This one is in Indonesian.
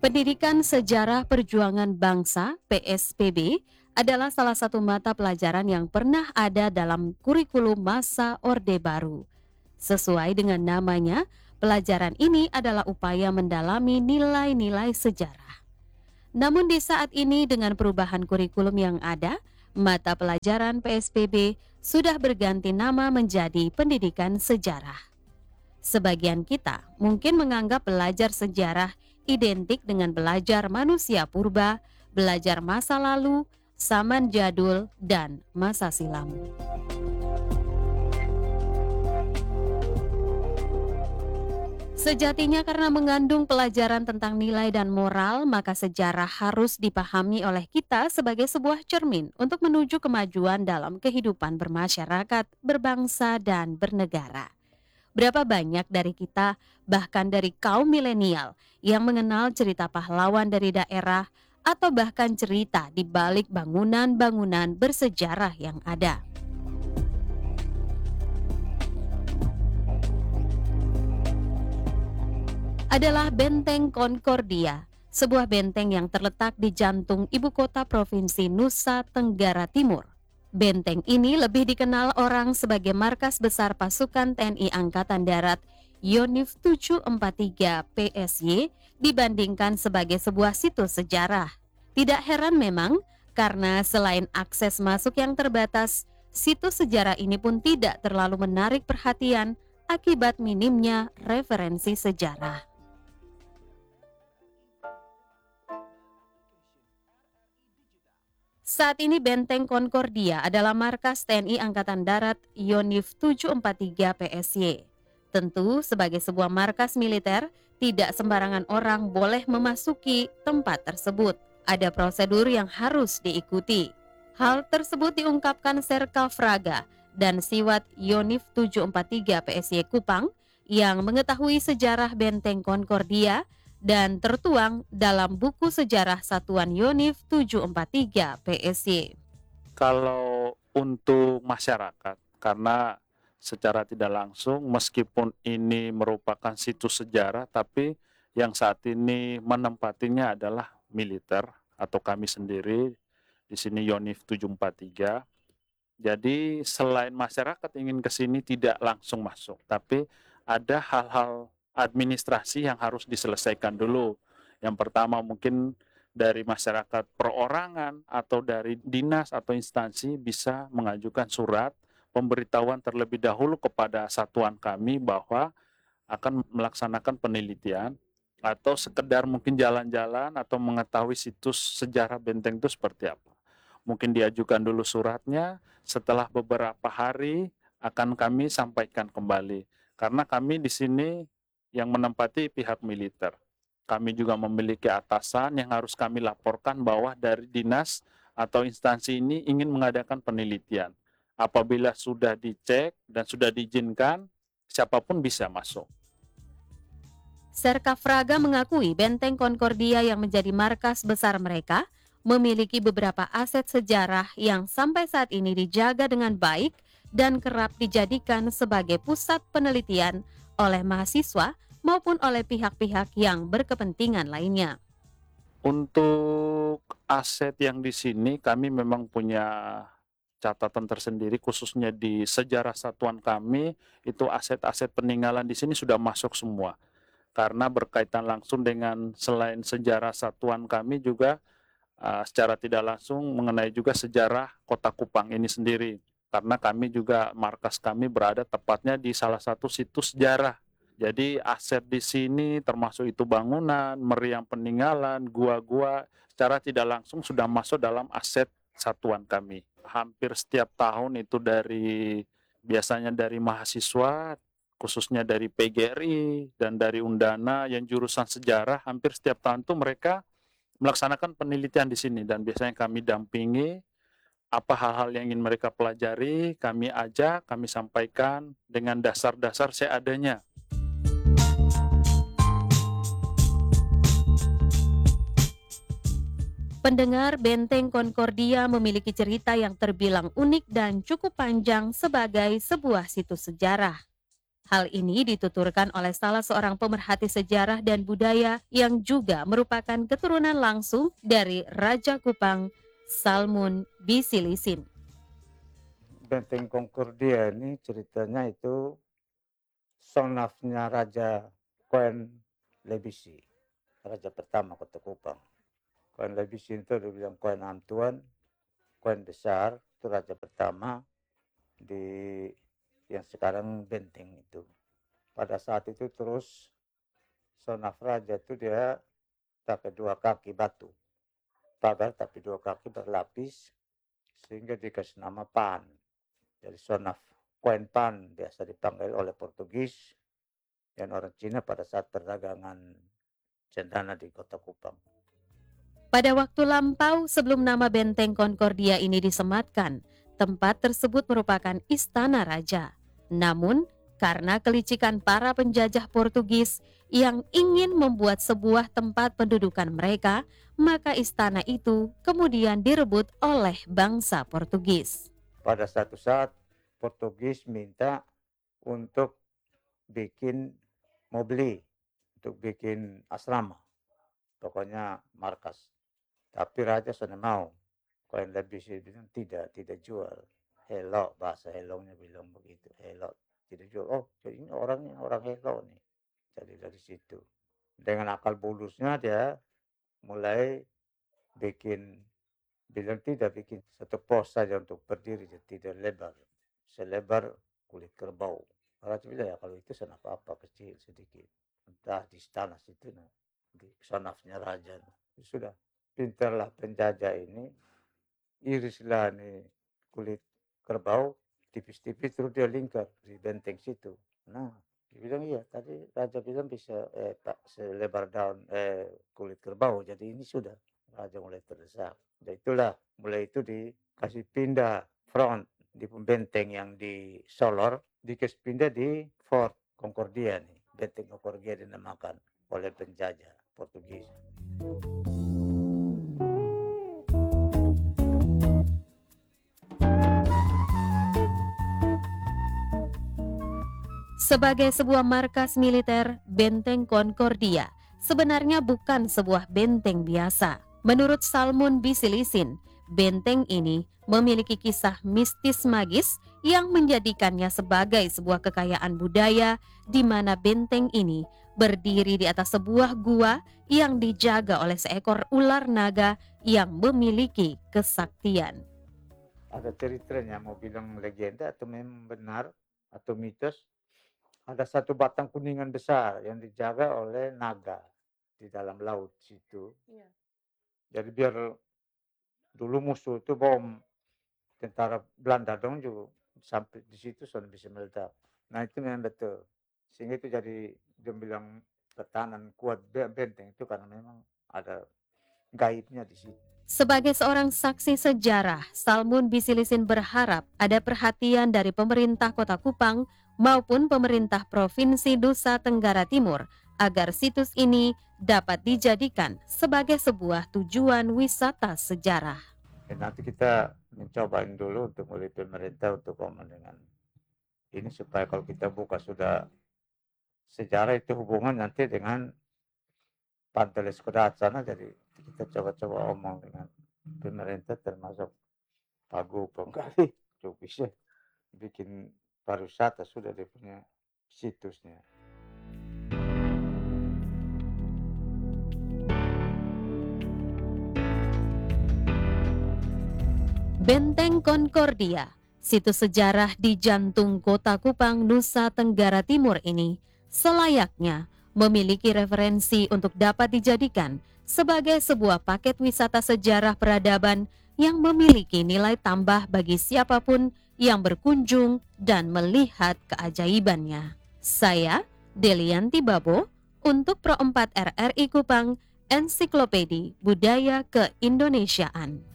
Pendidikan Sejarah Perjuangan Bangsa (PSPB) adalah salah satu mata pelajaran yang pernah ada dalam kurikulum masa Orde Baru. Sesuai dengan namanya, pelajaran ini adalah upaya mendalami nilai-nilai sejarah. Namun di saat ini dengan perubahan kurikulum yang ada, mata pelajaran PSPB sudah berganti nama menjadi Pendidikan Sejarah. Sebagian kita mungkin menganggap belajar sejarah identik dengan belajar manusia purba, belajar masa lalu, zaman jadul, dan masa silam. Sejatinya karena mengandung pelajaran tentang nilai dan moral, maka sejarah harus dipahami oleh kita sebagai sebuah cermin untuk menuju kemajuan dalam kehidupan bermasyarakat, berbangsa, dan bernegara. Berapa banyak dari kita, bahkan dari kaum milenial, yang mengenal cerita pahlawan dari daerah atau bahkan cerita di balik bangunan-bangunan bersejarah yang ada. Adalah Benteng Concordia, sebuah benteng yang terletak di jantung ibu kota provinsi Nusa Tenggara Timur. Benteng ini lebih dikenal orang sebagai markas besar pasukan TNI Angkatan Darat Yonif 743 PSY dibandingkan sebagai sebuah situs sejarah. Tidak heran memang, karena selain akses masuk yang terbatas, situs sejarah ini pun tidak terlalu menarik perhatian akibat minimnya referensi sejarah. Saat ini Benteng Concordia adalah markas TNI Angkatan Darat Yonif 743 PSY. Tentu sebagai sebuah markas militer, tidak sembarangan orang boleh memasuki tempat tersebut. Ada prosedur yang harus diikuti. Hal tersebut diungkapkan Serka Fraga dan Siwat Yonif 743 PSY Kupang yang mengetahui sejarah Benteng Concordia dan tertuang dalam buku sejarah Satuan Yonif 743 PSY. Kalau untuk masyarakat, karena secara tidak langsung meskipun ini merupakan situs sejarah, tapi yang saat ini menempatinya adalah militer atau kami sendiri di sini Yonif 743. Jadi selain masyarakat ingin ke sini tidak langsung masuk, tapi ada hal-hal administrasi yang harus diselesaikan dulu. Yang pertama mungkin dari masyarakat perorangan atau dari dinas atau instansi bisa mengajukan surat pemberitahuan terlebih dahulu kepada satuan kami bahwa akan melaksanakan penelitian atau sekedar mungkin jalan-jalan atau mengetahui situs sejarah benteng itu seperti apa. Mungkin diajukan dulu suratnya, setelah beberapa hari akan kami sampaikan kembali. Karena kami di sini yang menempati pihak militer. Kami juga memiliki atasan yang harus kami laporkan bahwa dari dinas atau instansi ini ingin mengadakan penelitian. Apabila sudah dicek dan sudah diizinkan, siapapun bisa masuk. Serka Fraga mengakui Benteng Concordia yang menjadi markas besar mereka memiliki beberapa aset sejarah yang sampai saat ini dijaga dengan baik dan kerap dijadikan sebagai pusat penelitian oleh mahasiswa maupun oleh pihak-pihak yang berkepentingan lainnya. Untuk aset yang di sini kami memang punya catatan tersendiri, khususnya di sejarah satuan kami, itu aset-aset peninggalan di sini sudah masuk semua. Karena berkaitan langsung dengan selain sejarah satuan kami juga secara tidak langsung mengenai juga sejarah Kota Kupang ini sendiri. Karena kami juga, markas kami berada tepatnya di salah satu situs sejarah. Jadi aset di sini termasuk itu bangunan, meriam peninggalan, gua-gua, secara tidak langsung sudah masuk dalam aset satuan kami. Hampir setiap tahun itu biasanya dari mahasiswa, khususnya dari PGRI dan dari Undana yang jurusan sejarah, hampir setiap tahun itu mereka melaksanakan penelitian di sini dan biasanya kami dampingi apa hal-hal yang ingin mereka pelajari, kami ajak, kami sampaikan dengan dasar-dasar seadanya. Pendengar, Benteng Concordia memiliki cerita yang terbilang unik dan cukup panjang sebagai sebuah situs sejarah. Hal ini dituturkan oleh salah seorang pemerhati sejarah dan budaya yang juga merupakan keturunan langsung dari Raja Kupang, Salmun Bisilisin. Benteng Concordia ini ceritanya itu sonafnya Raja Koen Lebisi, Raja pertama Kota Kupang. Koen Lebisi itu dibilang Koen Antuan, Koen Besar, itu Raja pertama di yang sekarang benteng itu. Pada saat itu terus sonaf Raja itu dia pakai 2 kaki batu, pagar tapi 2 kaki berlapis, sehingga dikasih nama Pan. Jadi sonaf Koen Pan biasa dipanggil oleh Portugis dan orang Cina pada saat perdagangan cendana di Kota Kupang. Pada waktu lampau sebelum nama Benteng Concordia ini disematkan, tempat tersebut merupakan istana raja. Namun, karena kelicikan para penjajah Portugis yang ingin membuat sebuah tempat pendudukan mereka, maka istana itu kemudian direbut oleh bangsa Portugis. Pada satu saat Portugis minta untuk mau beli, untuk bikin asrama, pokoknya markas. Tapi Raja sudah mau. Koen Lebisi bilang tidak jual. Hello, bahasa hellonya bilang begitu. Hello, tidak jual. Oh, jadi ini orangnya orang hello nih. Jadi dari situ. Dengan akal bulusnya dia mulai bilang tidak bikin satu pos saja untuk berdiri, tidak lebar. Selebar kulit kerbau. Raja bilang ya kalau itu sana apa-apa kecil sedikit. Entah di istana situ, di sanafnya raja. Sudah. Pintarlah penjajah ini, irislah nih kulit kerbau, tipis-tipis terus dia lingkar di benteng situ. Nah, dia bilang iya, tadi Raja bilang bisa Pak selebar daun kulit kerbau, jadi ini sudah. Raja mulai terdesak. Dan itulah, mulai itu dikasih pindah front di benteng yang di Solor, dikasih pindah di Fort Concordia nih. Benteng Concordia dinamakan oleh penjajah Portugis. Sebagai sebuah markas militer, Benteng Concordia sebenarnya bukan sebuah benteng biasa. Menurut Salmun Bisilisin, benteng ini memiliki kisah mistis magis yang menjadikannya sebagai sebuah kekayaan budaya di mana benteng ini berdiri di atas sebuah gua yang dijaga oleh seekor ular naga yang memiliki kesaktian. Ada ceritanya, mau bilang legenda atau memang benar atau mitos, ada satu batang kuningan besar yang dijaga oleh naga di dalam laut situ. Iya. Jadi biar dulu musuh itu bom tentara Belanda dong juga sampai di situ sudah bisa meledak. Nah itu memang betul. Sehingga itu jadi dia bilang pertahanan kuat benteng itu karena memang ada gaibnya di situ. Sebagai seorang saksi sejarah, Salmun Bisilisin berharap ada perhatian dari pemerintah Kota Kupang maupun pemerintah Provinsi Nusa Tenggara Timur agar situs ini dapat dijadikan sebagai sebuah tujuan wisata sejarah. Nanti kita mencobain dulu untuk mulai pemerintah untuk ngomong dengan ini supaya kalau kita buka sudah sejarah itu hubungan nanti dengan Pantai Leskodat sana, jadi kita coba-coba omong dengan pemerintah termasuk Pagu Penggali untuk bisa bikin pariwisata, sudah dia punya situsnya. Benteng Concordia, situs sejarah di jantung Kota Kupang, Nusa Tenggara Timur ini selayaknya memiliki referensi untuk dapat dijadikan sebagai sebuah paket wisata sejarah peradaban yang memiliki nilai tambah bagi siapapun yang berkunjung dan melihat keajaibannya. Saya, Delianti Babo, untuk Pro 4 RRI Kupang, Ensiklopedi Budaya Keindonesiaan.